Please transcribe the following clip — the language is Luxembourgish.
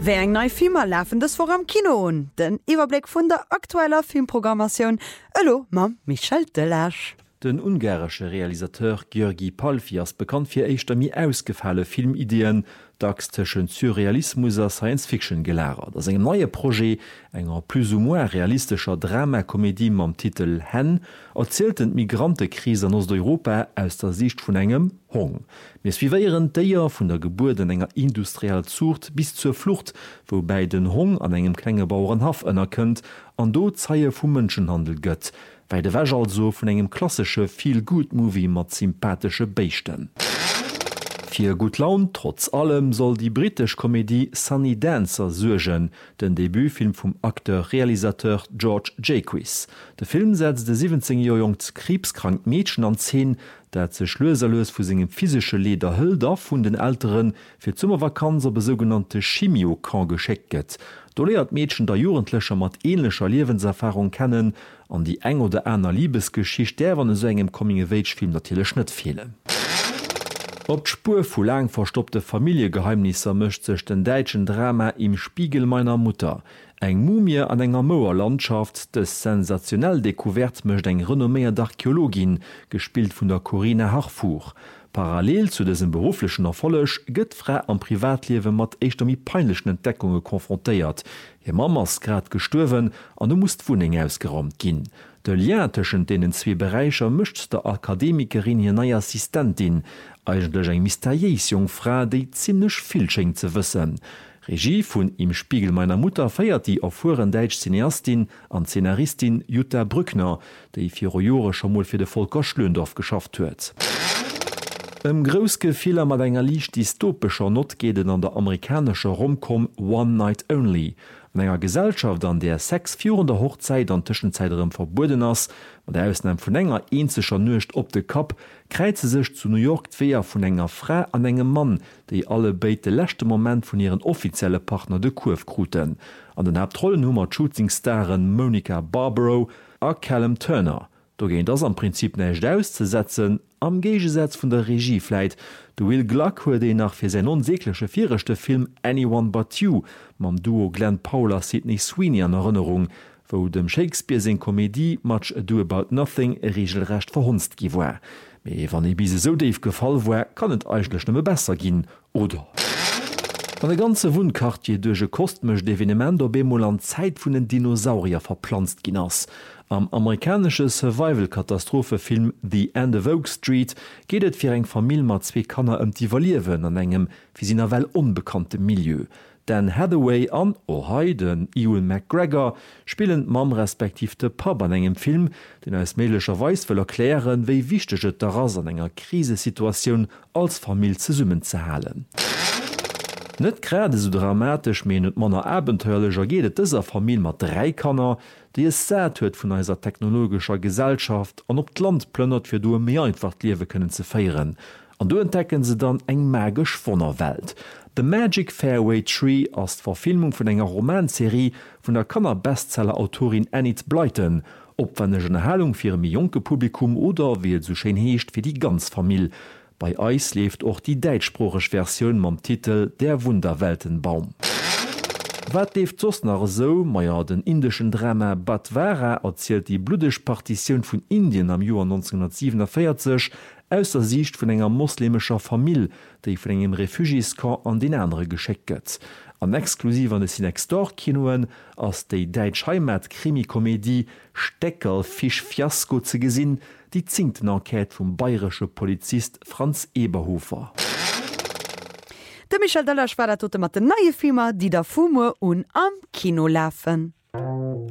Wé eng nei Filmer laufendes vor am Kino un. Den Iwerblick vun der aktueller Filmprogrammatioun. Ëllo mam Michel Delage. Den ungarische Realisateur György Palfias bekannt fir eichter mi ausgefalle Filmideen, dacks tschen Surrealismus a Science-Fiction gelagert. Ass engem neue Projekt enger plus ou moins realistischer Dramakomédie mam Titel Hen erzielt d Migrantekrise an Osteuropa aus der Sicht vun engem Hong. Mes wieéieren déier vun der Geburt en enger industriell Zucht bis zur Flucht, wobei den Hong an engem Klengebauernhaf ënnerkennt, an do Zeie vum Mënschenhandel gëtt, weil de wäch also vun engem klassische Feel-Good-Movie mat sympathische Beichten. Für gut Laun trotz allem soll die britisch Komödie Sunny Dancer surgen, den Debütfilm vom Akteur-Realisateur George Jacques. Der Film setzt de 17-jährigen krebskrank Mädchen an 10, dat ze schlöserlos vu segem physische Leder hölder vun den Älteren fir Zummervakanzer be sogenannte Chemiokan gescheckt. Do lehrt Mädchen der Jugendlicher mat ähnlicher Lebenserfahrung kennen, an die eng oder einer Liebesgeschicht der wann so engem Coming-of-Age-Film natürlich net fehlen. Op d'Spur vu lang verstoppte Familiegeheimnisse mëcht sech den deitschen Drama im Spiegel meiner Mutter. Eng Mumie an enger Mauerlandschaft des sensationell Dekuvert mëcht eng renomméiert Archäologin, gespielt vun der Corinne Harfuch. Parallel zu dessen beruflichen Erfollech gëtt frei am Privatliewe mat eichter mi peinlichen Entdeckungen konfrontéiert. Ihr Mamas grad gestorwen an du musst Wuning ausgeräumt ginn. De Lien tschen denen zwe Bereicher mischt der Akademikerin hier neue Assistentin, eigentlich eng mysterieus Jungfrau, die ziemlich viel schenkt zu wissen. Regie vun Im Spiegel meiner Mutter feiert die erfuhren Deitsch Cineastin an Szenaristin Jutta Brückner, die 4 Jahre schon mal für de Volker Schlöndorff geschafft huet. Grousgefehler mat enger leicht dystopischer Notgeden an der amerikanische Romcom One Night Only. An enger Gesellschaft an der Sex führender Hochzeit an Tischenzeitem verboden ass, mat der ausnem vun enger eenzecher Nucht op de Kap, kreize sech zu New York d'Weer vun enger Frau an engem Mann, déi alle beit de lächte Moment vun ihren offizielle Partner de Kurf kruten. An den Hauptrollenhummer Shootingstaren Monica Barbaro a Callum Turner. Do géint das am Prinzip nächt auszusetzen, am Gegesetz vun der Regiefleit. Du Will Gluck huet de nach fir se unsägliche vierchte Film Anyone But You, mam Duo Glenn Paula Sidney Sweeney an Erinnerung, wo dem Shakespeare sin Komödie Much Ado About Nothing regelrecht verhunzt gi war. Me wann e bise so deif gefall war, kann et eigentlich nëmme besser ginn, oder? An de ganze Wundkartier duge kostmech d'Evenement der Bemol an Zeit vun den Dinosaurier verpflanzt gin ass. Am amerikanische Survival-Katastrophefilm The End of Oak Street geht et fir eng Familie mat 2 Kanner Divaliewen an engem wie sinn well unbekannte Milieu. Dan Hathaway an O'Hayden, Ewan McGregor spielen Mam respektiv de Pub an engem Film, den als melescherweis will erklären, wéi wichtig daras an enger Krisesituation als Familie ze summen ze halen. Net grade so dramatisch menet manner abenteuerlecher gedet dëser Familie mat 3 Kanner, die es sät huet vun eiser technologischer Gesellschaft an op d' Land plënnert fir du mé einfach liewe kënnen ze feieren. An du entdecken se dann eng magisch vonner Welt. The Magic Fairway Tree ass d'Verfilmung vun enger Romanserie vun der Kanner-Bestseller-Autorin Enid Blyton, opwennegen Erhellung fir im jonke Publikum oder wie so schein heescht fir die ganz Familie. Bei Eis lebt auch die deitschsprachige Version mam Titel Der Wunderweltenbaum. Wat lebt sos nach so, ja, den indischen Drama Badwara erzählt die blutige Partition von Indien am Jahr 1947 aus der Sicht von enger muslimischer Familie, die von engem Refugiescamp an den anderen geschickt wird. An exklusiv an de Cinextor-Kinoen ass déi Deitsch Heimat-Krimikomödie Steckel Fisch Fiasko ze gesinn, die zingt Enquête vum bayerische Polizist Franz Eberhofer. De Michel Delage war dat mat de neue Filmer, die der Fume un am Kino läfen.